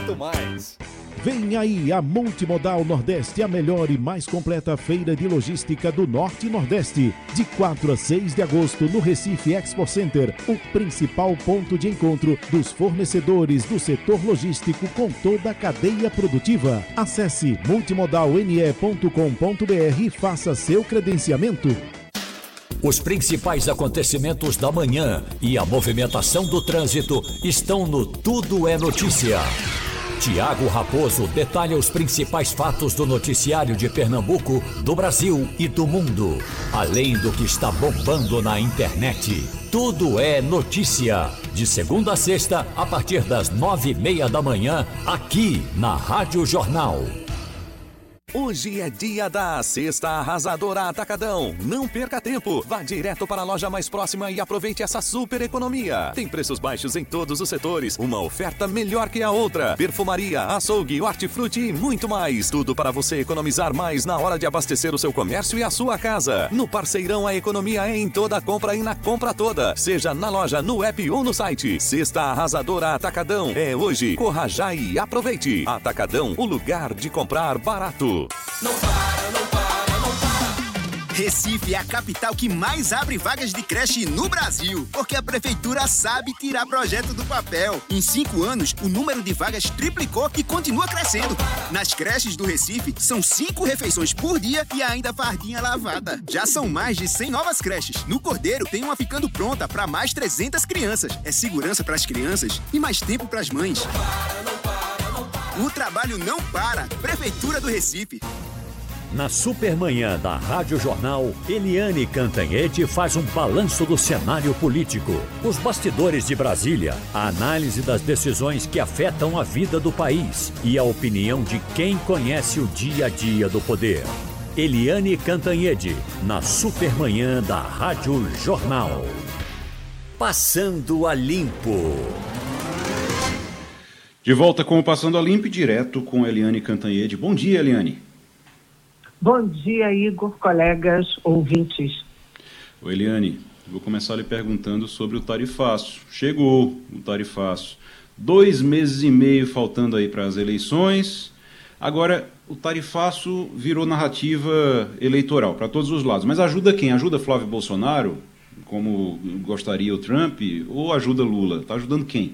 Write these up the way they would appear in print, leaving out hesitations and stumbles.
muito mais. Vem aí a Multimodal Nordeste, a melhor e mais completa feira de logística do Norte e Nordeste. De 4 a 6 de agosto no Recife Expo Center, o principal ponto de encontro dos fornecedores do setor logístico com toda a cadeia produtiva. Acesse multimodalne.com.br e faça seu credenciamento. Os principais acontecimentos da manhã e a movimentação do trânsito estão no Tudo é Notícia. Tiago Raposo detalha os principais fatos do noticiário de Pernambuco, do Brasil e do mundo. Além do que está bombando na internet. Tudo é Notícia. De segunda a sexta, a partir das 9:30 da manhã, aqui na Rádio Jornal. Hoje é dia da Cesta Arrasadora Atacadão. Não perca tempo. Vá direto para a loja mais próxima e aproveite essa super economia. Tem preços baixos em todos os setores. Uma oferta melhor que a outra. Perfumaria, açougue, hortifruti e muito mais. Tudo para você economizar mais na hora de abastecer o seu comércio e a sua casa. No Parceirão, a economia é em toda a compra e na compra toda. Seja na loja, no app ou no site. Cesta Arrasadora Atacadão. É hoje. Corra já e aproveite. Atacadão, o lugar de comprar barato. Não para, não para, não para. Recife é a capital que mais abre vagas de creche no Brasil, porque a prefeitura sabe tirar projeto do papel. Em 5 anos, o número de vagas triplicou e continua crescendo. Nas creches do Recife, são 5 refeições por dia e ainda fardinha lavada. Já são mais de 100 novas creches. No Cordeiro, tem uma ficando pronta para mais 300 crianças. É segurança para as crianças e mais tempo para as mães. Não para, não para, não para. O trabalho não para. Prefeitura do Recife. Na Supermanhã da Rádio Jornal, Eliane Cantanhede faz um balanço do cenário político, os bastidores de Brasília, a análise das decisões que afetam a vida do país e a opinião de quem conhece o dia a dia do poder. Eliane Cantanhede, na Supermanhã da Rádio Jornal. Passando a Limpo. De volta com o Passando a Limpo, direto com Eliane Cantanhede. Bom dia, Eliane. Bom dia, Igor, colegas, ouvintes. Oi, Eliane, vou começar lhe perguntando sobre o tarifaço. Chegou o tarifaço. 2 meses e meio faltando aí para as eleições. Agora, o tarifaço virou narrativa eleitoral para todos os lados. Mas ajuda quem? Ajuda Flávio Bolsonaro, como gostaria o Trump, ou ajuda Lula? Está ajudando quem?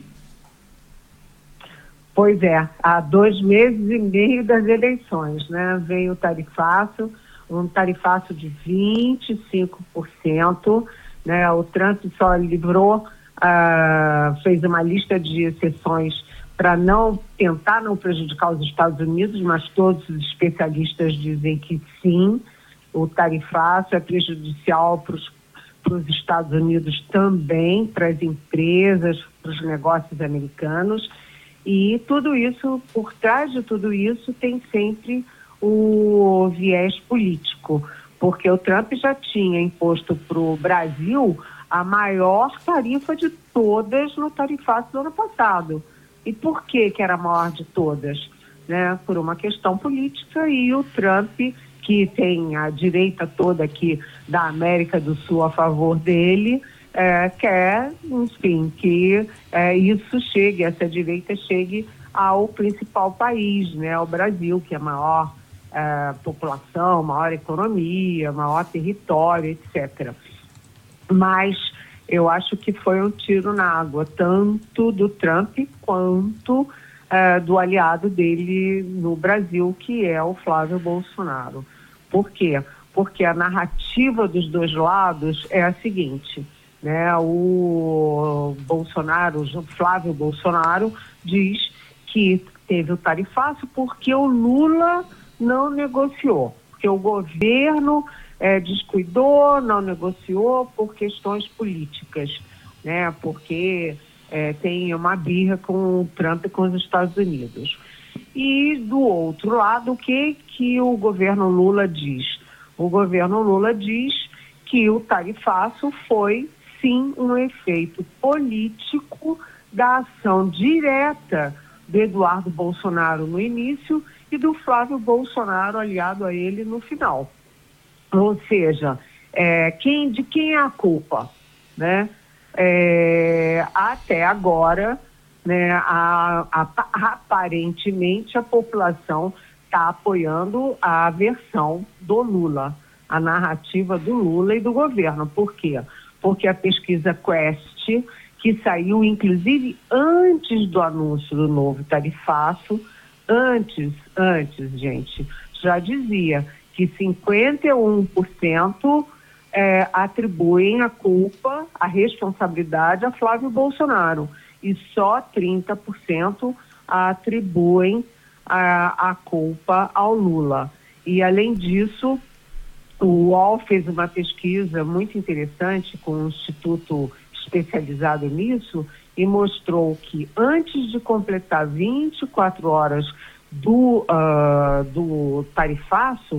Pois é, há 2 meses e meio das eleições, né? Veio o tarifaço, um tarifaço de 25%, né? O Trump só livrou, fez uma lista de exceções para tentar não prejudicar os Estados Unidos, mas todos os especialistas dizem que sim, o tarifaço é prejudicial para os Estados Unidos também, para as empresas, para os negócios americanos. E tudo isso, por trás de tudo isso, tem sempre o viés político, porque o Trump já tinha imposto para o Brasil a maior tarifa de todas no tarifaço do ano passado. E por que era a maior de todas? Né? Por uma questão política, e o Trump, que tem a direita toda aqui da América do Sul a favor dele, quer, enfim, que essa direita chegue ao principal país, né, ao Brasil, que é a maior população, maior economia, maior território, etc. Mas eu acho que foi um tiro na água, tanto do Trump quanto do aliado dele no Brasil, que é o Flávio Bolsonaro. Por quê? Porque a narrativa dos dois lados é a seguinte, né? O Flávio Bolsonaro diz que teve o tarifaço porque o Lula não negociou, porque o governo descuidou, não negociou por questões políticas, né? Porque tem uma birra com o Trump e com os Estados Unidos. E do outro lado, o que o governo Lula diz? O governo Lula diz que o tarifaço foi sim um efeito político da ação direta do Eduardo Bolsonaro no início e do Flávio Bolsonaro aliado a ele no final. Ou seja, de quem é a culpa, né? Até agora, né? Aparentemente, a população está apoiando a versão do Lula, a narrativa do Lula e do governo. Por quê? Porque a pesquisa Quest, que saiu inclusive antes do anúncio do novo tarifaço, antes, gente, já dizia que 51% atribuem a culpa, a responsabilidade a Flávio Bolsonaro e só 30% atribuem a culpa ao Lula. E, além disso, o UOL fez uma pesquisa muito interessante com um instituto especializado nisso e mostrou que antes de completar 24 horas do tarifaço,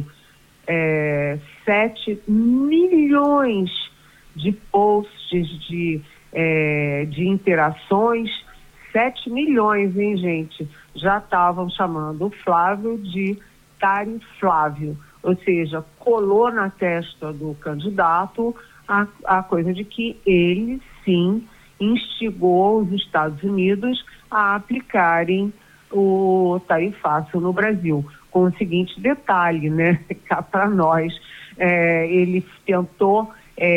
7 milhões de posts, de interações, 7 milhões, hein, gente? Já estavam chamando o Flávio de Tariflávio, ou seja, colou na testa do candidato a coisa de que ele, sim, instigou os Estados Unidos a aplicarem o tarifaço no Brasil. Com o seguinte detalhe, né, cá para nós, ele tentou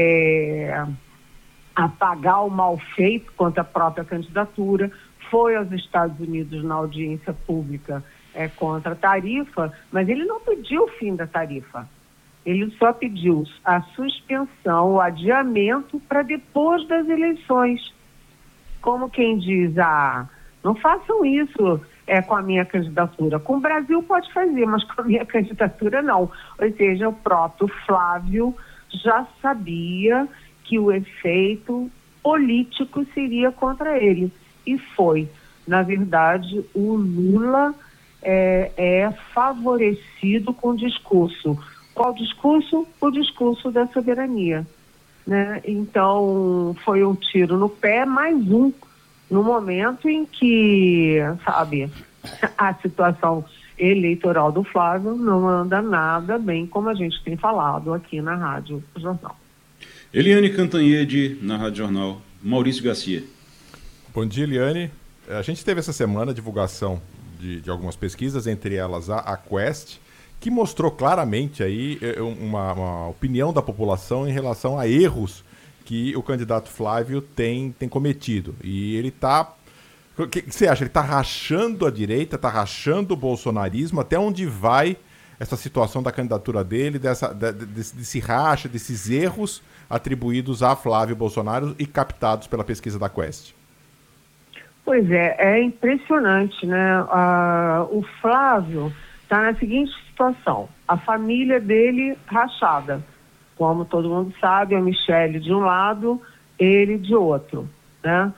apagar o mal feito contra a própria candidatura, foi aos Estados Unidos na audiência pública contra a tarifa, mas ele não pediu o fim da tarifa. Ele só pediu a suspensão, o adiamento para depois das eleições. Como quem diz, não façam isso com a minha candidatura. Com o Brasil pode fazer, mas com a minha candidatura não. Ou seja, o próprio Flávio já sabia que o efeito político seria contra ele. E foi. Na verdade, o Lula é favorecido com o discurso. Qual discurso? O discurso da soberania, né? Então, foi um tiro no pé, mais um, no momento em que, sabe, a situação eleitoral do Flávio não anda nada bem, como a gente tem falado aqui na Rádio Jornal. Eliane Cantanhede, na Rádio Jornal. Maurício Garcia. Bom dia, Eliane. A gente teve essa semana a divulgação de algumas pesquisas, entre elas a Quest, que mostrou claramente aí uma opinião da população em relação a erros que o candidato Flávio tem cometido. E ele está... O que você acha? Ele está rachando a direita, está rachando o bolsonarismo? Até onde vai essa situação da candidatura dele, desse racha, desses erros atribuídos a Flávio Bolsonaro e captados pela pesquisa da Quest? Pois é impressionante, né? O Flávio está na seguinte situação: a família dele rachada. Como todo mundo sabe, a Michele de um lado, ele de outro, né?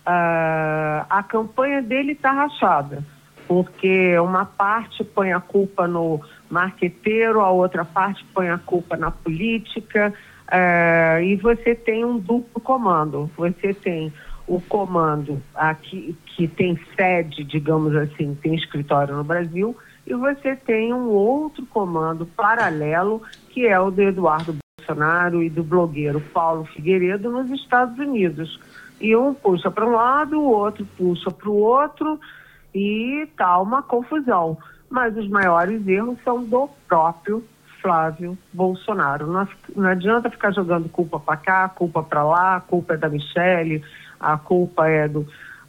A campanha dele está rachada, porque uma parte põe a culpa no marqueteiro, a outra parte põe a culpa na política, e você tem um duplo comando. Você tem o comando aqui, que tem sede, digamos assim, tem escritório no Brasil, e você tem um outro comando paralelo, que é o do Eduardo Bolsonaro e do blogueiro Paulo Figueiredo nos Estados Unidos. E um puxa para um lado, o outro puxa para o outro, e tá uma confusão. Mas os maiores erros são do próprio Flávio Bolsonaro. Não adianta ficar jogando culpa para cá, culpa para lá, a culpa é da Michele, a culpa é do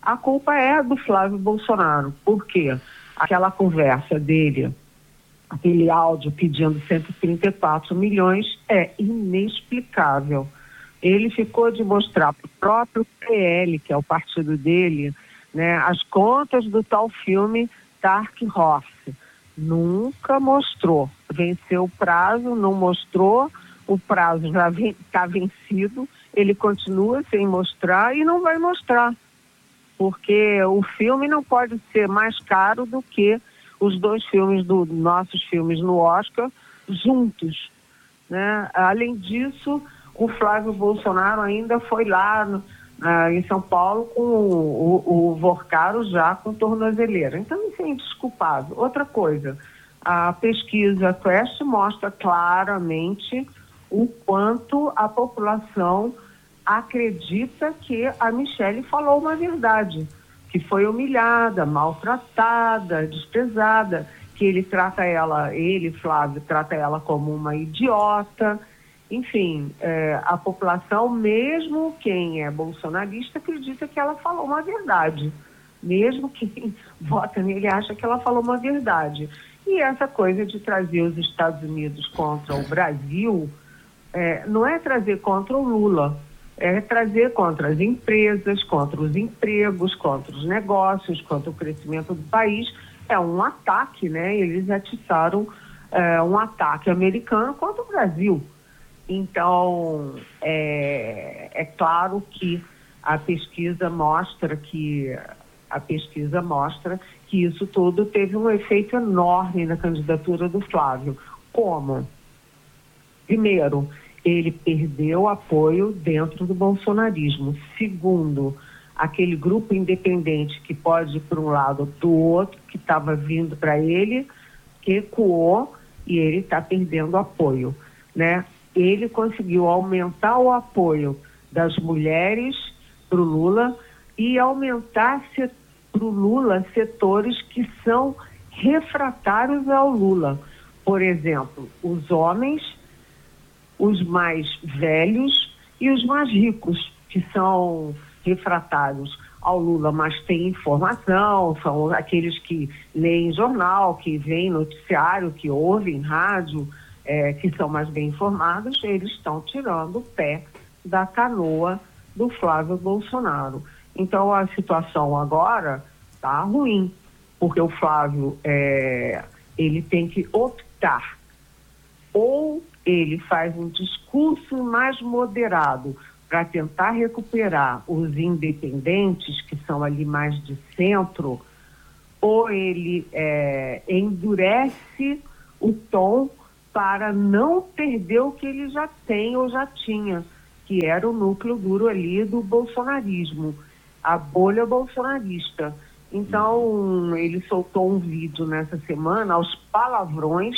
Flávio Bolsonaro. Por quê? Aquela conversa dele, aquele áudio pedindo 134 milhões é inexplicável. Ele ficou de mostrar para o próprio PL, que é o partido dele, né, as contas do tal filme Dark Horse. Nunca mostrou. Venceu o prazo, não mostrou, o prazo já está vencido, ele continua sem mostrar e não vai mostrar. Porque o filme não pode ser mais caro do que os dois filmes nossos filmes no Oscar juntos, né? Além disso, o Flávio Bolsonaro ainda foi lá em São Paulo com o Vorcaro já com tornozeleira. Então, isso é indesculpável. Outra coisa, a pesquisa Quest mostra claramente o quanto a população acredita que a Michele falou uma verdade, que foi humilhada, maltratada, desprezada, que Flávio, trata ela como uma idiota. Enfim, a população, mesmo quem é bolsonarista, acredita que ela falou uma verdade. Mesmo quem vota nele acha que ela falou uma verdade. E essa coisa de trazer os Estados Unidos contra o Brasil, não é trazer contra o Lula, é trazer contra as empresas, contra os empregos, contra os negócios, contra o crescimento do país. É um ataque, né? Eles atiçaram um ataque americano contra o Brasil. Então, é claro que a pesquisa mostra que isso tudo teve um efeito enorme na candidatura do Flávio. Como? Primeiro, ele perdeu apoio dentro do bolsonarismo. Segundo, aquele grupo independente que pode ir para um lado ou do outro, que estava vindo para ele, recuou e ele está perdendo apoio, né? Ele conseguiu aumentar o apoio das mulheres para o Lula e aumentar para o Lula setores que são refratários ao Lula. Por exemplo, os homens, os mais velhos e os mais ricos, que são refratários ao Lula, mas têm informação, são aqueles que leem jornal, que veem noticiário, que ouvem rádio, que são mais bem informados. Eles estão tirando o pé da canoa do Flávio Bolsonaro. Então a situação agora está ruim, porque o Flávio ele tem que optar, ou ele faz um discurso mais moderado para tentar recuperar os independentes, que são ali mais de centro, ou ele endurece o tom para não perder o que ele já tem ou já tinha, que era o núcleo duro ali do bolsonarismo, a bolha bolsonarista. Então, ele soltou um vídeo nessa semana, aos palavrões,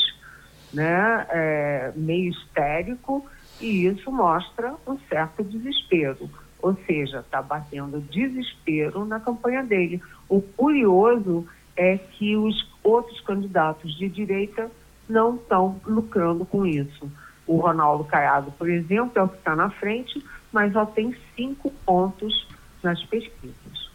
né, meio histérico, e isso mostra um certo desespero. Ou seja, está batendo desespero na campanha dele. O curioso é que os outros candidatos de direita não estão lucrando com isso. O Ronaldo Caiado, por exemplo, é o que está na frente, mas só tem 5 pontos nas pesquisas.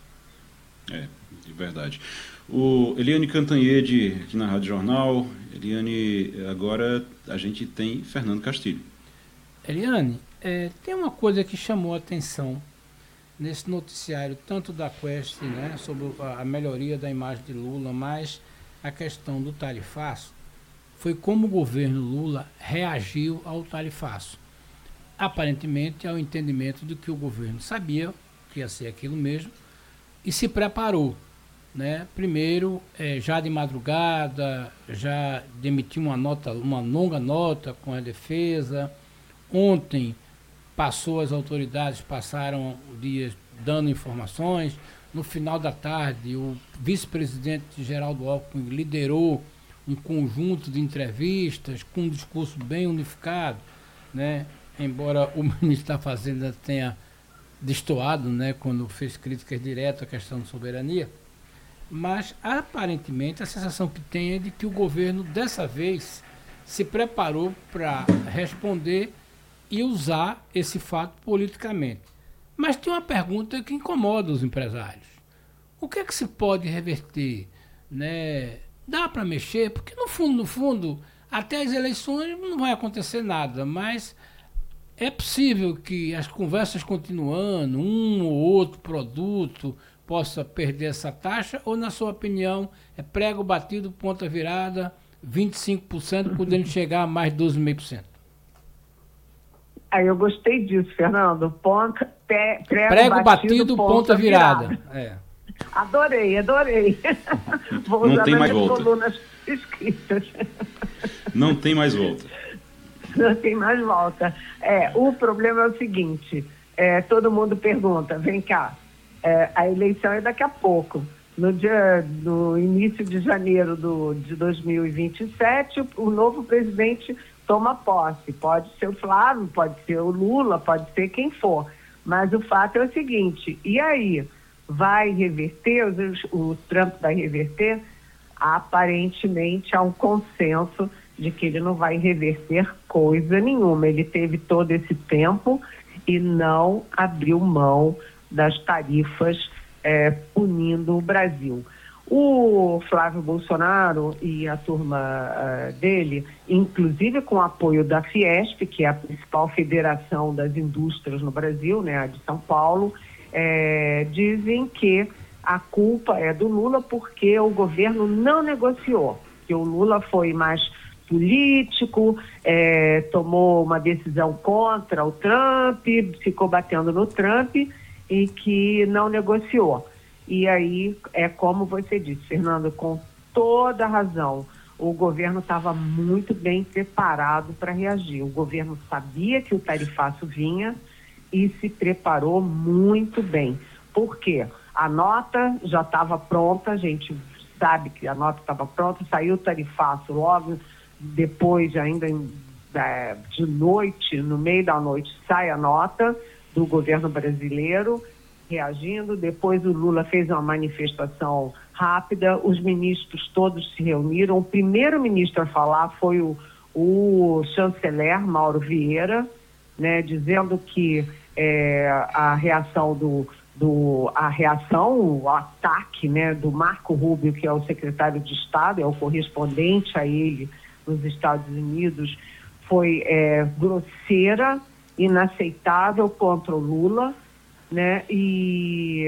De verdade. O Eliane Cantanhede, aqui na Rádio Jornal. Eliane, agora a gente tem Fernando Castilho. Eliane, tem uma coisa que chamou a atenção nesse noticiário, tanto da Quest, né, sobre a melhoria da imagem de Lula, mas a questão do tarifaço, foi como o governo Lula reagiu ao tarifaço. Aparentemente, ao entendimento de que o governo sabia que ia ser aquilo mesmo e se preparou, né? Primeiro, já de madrugada, já demitiu uma longa nota com a defesa. Ontem, as autoridades passaram o dia dando informações. No final da tarde, o vice-presidente Geraldo Alckmin liderou um conjunto de entrevistas com um discurso bem unificado, né? Embora o ministro da Fazenda tenha destoado, né, quando fez críticas diretas à questão de soberania, mas aparentemente a sensação que tem é de que o governo dessa vez se preparou para responder e usar esse fato politicamente. Mas tem uma pergunta que incomoda os empresários. O que é que se pode reverter, né? Dá para mexer, porque no fundo, até as eleições não vai acontecer nada, mas é possível que as conversas continuando, um ou outro produto possa perder essa taxa, ou na sua opinião é prego batido, ponta virada, 25%, podendo chegar a mais de 12,5%? Eu gostei disso, Fernando. Prego batido, ponta virada. Adorei. Vou não usar tem mais volta. Colunas escritas. Não tem mais volta. Não tem mais volta. O problema é o seguinte, todo mundo pergunta, vem cá, a eleição é daqui a pouco. No início de janeiro de 2027, o novo presidente toma posse. Pode ser o Flávio, pode ser o Lula, pode ser quem for. Mas o fato é o seguinte, e aí? vai reverter, o Trump vai reverter? Aparentemente há um consenso de que ele não vai reverter coisa nenhuma. Ele teve todo esse tempo e não abriu mão das tarifas punindo o Brasil. O Flávio Bolsonaro e a turma dele, inclusive com o apoio da Fiesp, que é a principal federação das indústrias no Brasil, né, a de São Paulo, dizem que a culpa é do Lula porque o governo não negociou, que o Lula foi mais político, tomou uma decisão contra o Trump, ficou batendo no Trump e que não negociou. E aí, como você disse, Fernando, com toda razão, o governo estava muito bem preparado para reagir. O governo sabia que o tarifaço vinha e se preparou muito bem. Por quê? A nota já estava pronta, a gente sabe que a nota estava pronta, saiu o tarifaço logo depois, ainda de noite, no meio da noite, sai a nota do governo brasileiro, reagindo. Depois o Lula fez uma manifestação rápida, os ministros todos se reuniram. O primeiro ministro a falar foi o chanceler Mauro Vieira, né, dizendo que a reação o ataque, né, do Marco Rubio, que é o secretário de Estado, é o correspondente a ele nos Estados Unidos, foi grosseira, inaceitável contra o Lula, né? E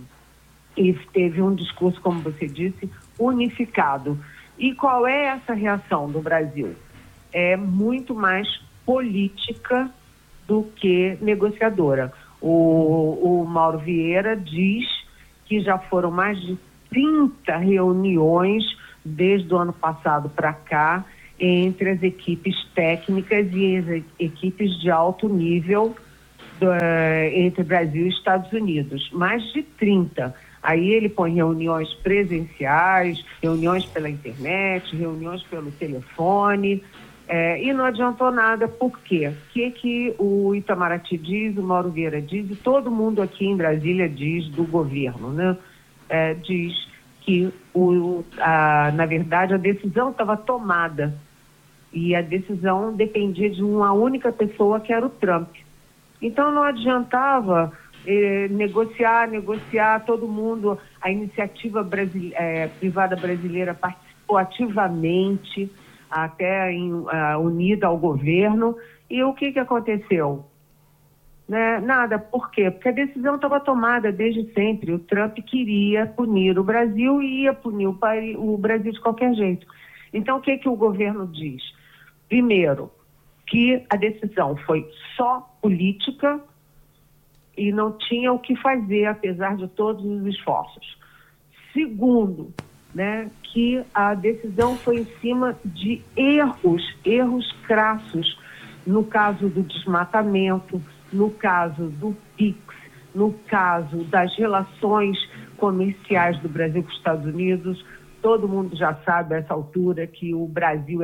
teve um discurso, como você disse, unificado. E qual é essa reação do Brasil? É muito mais política do que negociadora. O Mauro Vieira diz que já foram mais de 30 reuniões desde o ano passado para cá entre as equipes técnicas e as equipes de alto nível entre Brasil e Estados Unidos, mais de 30. Aí ele põe reuniões presenciais, reuniões pela internet, reuniões pelo telefone, e não adiantou nada. Por quê? O que o Itamaraty diz, o Mauro Vieira diz, e todo mundo aqui em Brasília diz do governo, né? Diz que, na verdade, a decisão estava tomada e a decisão dependia de uma única pessoa, que era o Trump. Então não adiantava negociar, todo mundo, a iniciativa privada brasileira participou ativamente, até unida ao governo, e o que aconteceu? Né? Nada. Por quê? Porque a decisão estava tomada desde sempre. O Trump queria punir o Brasil e ia punir o Brasil de qualquer jeito. Então o que o governo diz? Primeiro, que a decisão foi só política e não tinha o que fazer, apesar de todos os esforços. Segundo, né, que a decisão foi em cima de erros crassos, no caso do desmatamento, no caso do PIX, no caso das relações comerciais do Brasil com os Estados Unidos. Todo mundo já sabe a essa altura que o Brasil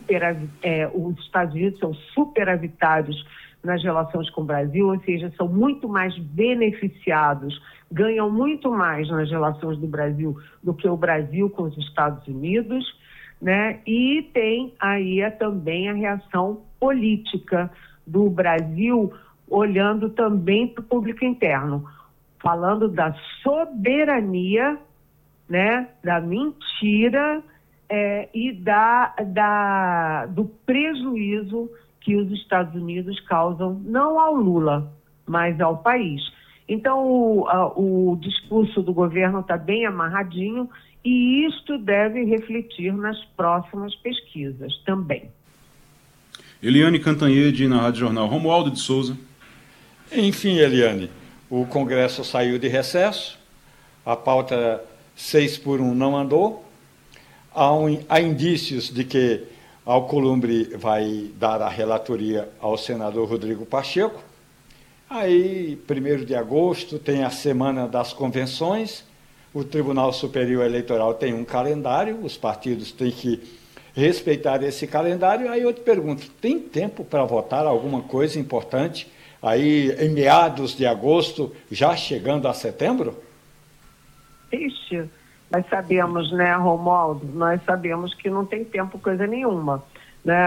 os Estados Unidos são superavitários nas relações com o Brasil, ou seja, são muito mais beneficiados, ganham muito mais nas relações do Brasil do que o Brasil com os Estados Unidos, né? E tem aí também a reação política do Brasil, olhando também para o público interno, falando da soberania, né, da mentira e do prejuízo que os Estados Unidos causam, não ao Lula, mas ao país. Então, o discurso do governo está bem amarradinho e isto deve refletir nas próximas pesquisas também. Eliane Cantanhede, na Rádio Jornal. Romualdo de Souza. Enfim, Eliane, o Congresso saiu de recesso, a pauta 6x1 não andou, há indícios de que Alcolumbre vai dar a relatoria ao senador Rodrigo Pacheco. Aí, 1º de agosto, tem a Semana das Convenções, o Tribunal Superior Eleitoral tem um calendário, os partidos têm que respeitar esse calendário. Aí eu te pergunto, tem tempo para votar alguma coisa importante aí em meados de agosto, já chegando a setembro? Ixi, nós sabemos, né, Romualdo? Nós sabemos que não tem tempo coisa nenhuma. Né?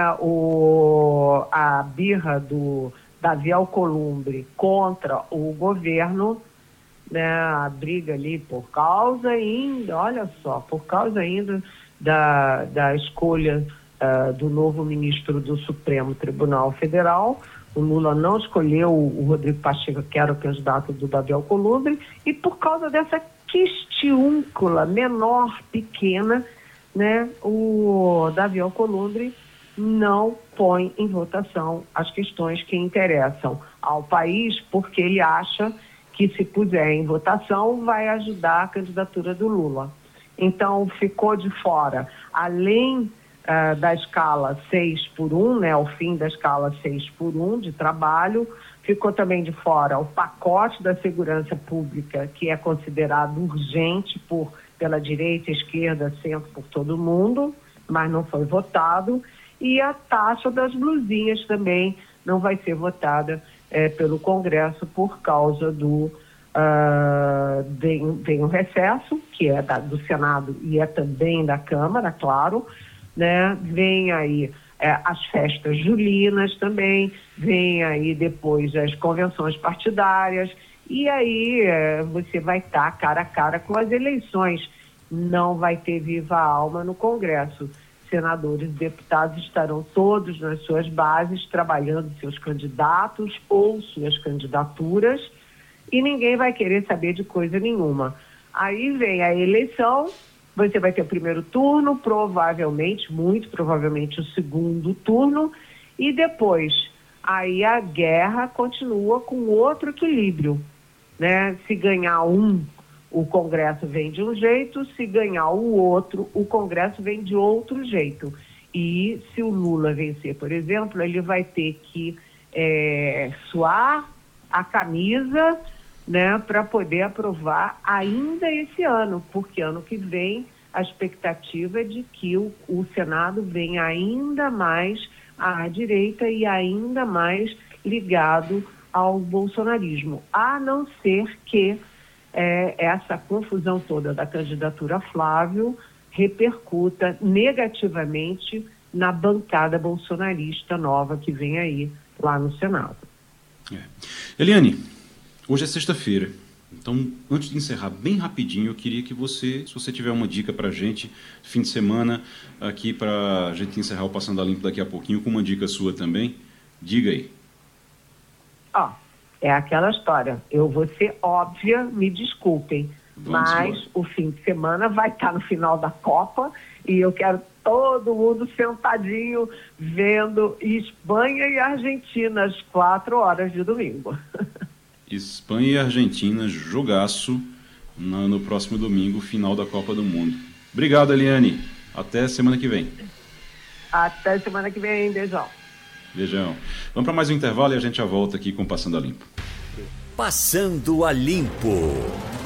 A birra do Davi Alcolumbre contra o governo, né, a briga ali por causa ainda, olha só, por causa ainda da escolha do novo ministro do Supremo Tribunal Federal. O Lula não escolheu o Rodrigo Pacheco, que era o candidato do Davi Alcolumbre, e por causa dessa quistiúncula menor, pequena, né, o Davi Alcolumbre não põe em votação as questões que interessam ao país, porque ele acha que, se puser em votação, vai ajudar a candidatura do Lula. Então, ficou de fora, além da escala 6x1, né, o fim da escala 6x1 de trabalho, ficou também de fora o pacote da segurança pública, que é considerado urgente pela direita, esquerda, centro, por todo mundo, mas não foi votado, e a taxa das blusinhas também não vai ser votada pelo Congresso por causa vem um recesso, que é do Senado e é também da Câmara, claro, né? Vem aí as festas julinas também, vem aí depois as convenções partidárias, e aí você vai estar cara a cara com as eleições. Não vai ter viva alma no Congresso. Senadores e deputados estarão todos nas suas bases, trabalhando seus candidatos ou suas candidaturas, e ninguém vai querer saber de coisa nenhuma. Aí vem a eleição, você vai ter o primeiro turno, provavelmente, muito provavelmente o segundo turno, e depois aí a guerra continua com outro equilíbrio, né? Se ganhar um, o Congresso vem de um jeito, se ganhar o outro, o Congresso vem de outro jeito. E se o Lula vencer, por exemplo, ele vai ter que suar a camisa, né, para poder aprovar ainda esse ano, porque ano que vem a expectativa é de que o Senado venha ainda mais à direita e ainda mais ligado ao bolsonarismo, a não ser que essa confusão toda da candidatura Flávio repercuta negativamente na bancada bolsonarista nova que vem aí lá no Senado. Eliane, hoje é sexta-feira, então antes de encerrar bem rapidinho, eu queria que você, se você tiver uma dica para a gente, fim de semana, aqui para a gente encerrar o Passando a Limpo daqui a pouquinho, com uma dica sua também, diga aí. É aquela história, eu vou ser óbvia, me desculpem, mas embora. O fim de semana vai estar no final da Copa e eu quero todo mundo sentadinho vendo Espanha e Argentina às 4 horas de domingo. Espanha e Argentina, jogaço no próximo domingo, final da Copa do Mundo. Obrigado, Eliane. Até semana que vem. Até semana que vem, beijão. Beijão. Vamos para mais um intervalo e a gente já volta aqui com Passando a Limpo. Passando a Limpo.